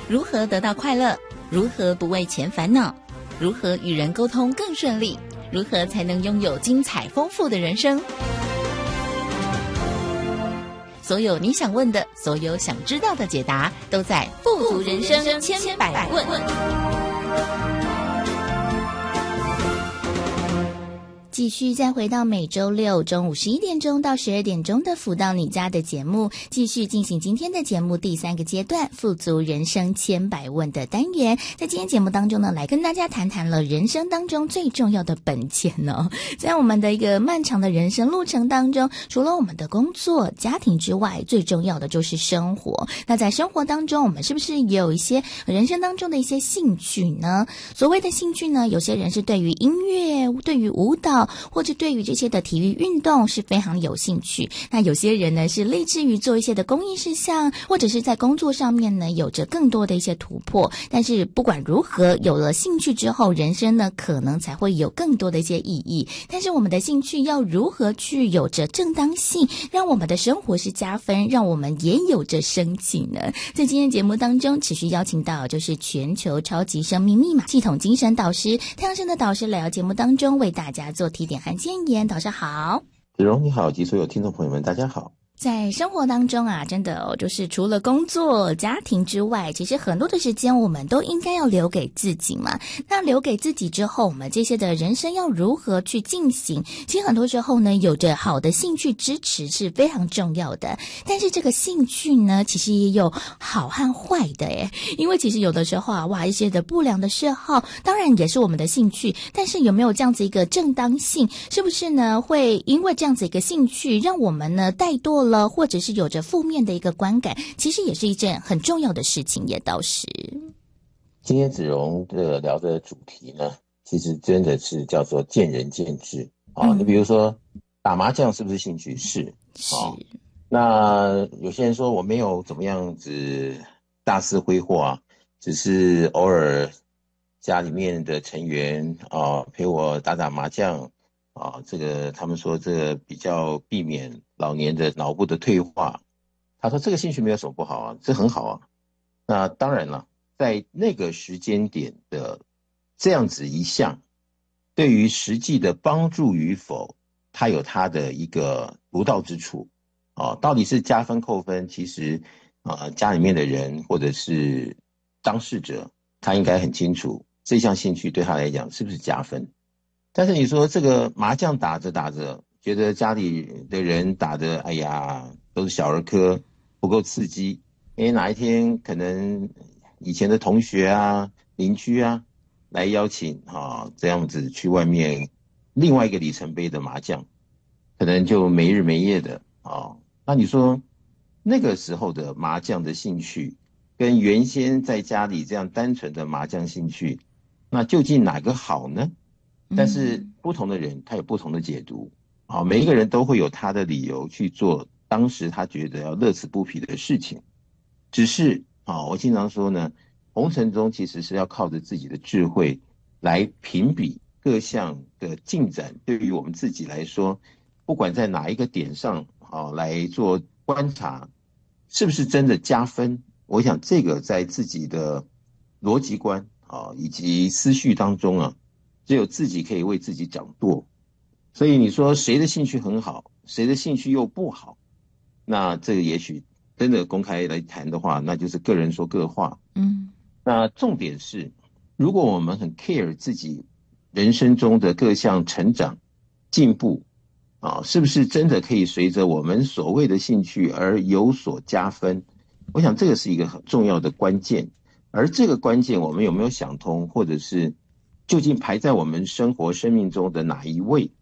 如何得到快乐？如何不为钱烦恼？如何与人沟通更顺利？如何才能拥有精彩丰富的人生？所有你想问的，所有想知道的解答，都在富足人生千百问。继续再回到每周六中午11点钟到12点钟的福到你家的节目，继续进行今天的节目第3个阶段富足人生千百问的单元。在今天节目当中呢，来跟大家谈谈了人生当中最重要的本钱哦。在我们的一个漫长的人生路程当中，除了我们的工作家庭之外，最重要的就是生活。那在生活当中，我们是不是也有一些人生当中的一些兴趣呢？所谓的兴趣呢，有些人是对于音乐，对于舞蹈，或者对于这些的体育运动是非常有兴趣。那有些人呢是立志于做一些的公益事项，或者是在工作上面呢有着更多的一些突破。但是不管如何，有了兴趣之后，人生呢可能才会有更多的一些意义。但是我们的兴趣要如何去有着正当性，让我们的生活是加分，让我们也有着生气呢？在今天节目当中持续邀请到就是全球超级生命密码系统精神导师太阳神的导师来到节目当中，为大家做提点和建言。导师好。 子荣你好，及所有听众朋友们大家好。 在生活当中啊，真的就是除了工作家庭之外，其实很多的时间我们都应该要留给自己嘛。那留给自己之后，我们这些的人生要如何去进行，其实很多时候呢，有着好的兴趣支持是非常重要的。但是这个兴趣呢，其实也有好和坏的耶。因为其实有的时候啊，一些的不良的嗜好当然也是我们的兴趣，但是有没有这样子一个正当性，是不是呢会因为这样子一个兴趣让我们呢怠惰了，或者是有着负面的一个观感，其实也是一件很重要的事情也倒是。 今天子荣聊的主题呢，其实真的是叫做见仁见智啊。你比如说打麻将是不是兴趣？是。那有些人说我没有怎么样子大肆挥霍啊，只是偶尔家里面的成员陪我打打麻将这个他们说这个比较避免老年的脑部的退化。他说这个兴趣没有什么不好啊，这很好啊。那当然了，在那个时间点的这样子一项，对于实际的帮助与否，它有它的一个独到之处到底是加分扣分，其实家里面的人或者是当事者，他应该很清楚这项兴趣对他来讲是不是加分。但是你说这个麻将打着打着，觉得家里的人打的哎呀都是小儿科，不够刺激，哪一天可能以前的同学啊邻居啊来邀请这样子去外面另外一个里程碑的麻将，可能就没日没夜的那你说那个时候的麻将的兴趣跟原先在家里这样单纯的麻将兴趣，那究竟哪个好呢？但是不同的人他有不同的解读每一个人都会有他的理由去做当时他觉得要乐此不疲的事情。只是我经常说呢，红尘中其实是要靠着自己的智慧来评比各项的进展，对于我们自己来说，不管在哪一个点上来做观察，是不是真的加分，我想这个在自己的逻辑观以及思绪当中只有自己可以为自己掌舵。所以你说谁的兴趣很好，谁的兴趣又不好，那这个也许真的公开来谈的话，那就是个人说各话。那重点是，如果我们很 care 自己人生中的各项成长进步是不是真的可以随着我们所谓的兴趣而有所加分，我想这个是一个很重要的关键。而这个关键我们有没有想通，或者是究竟排在我们生活生命中的哪一位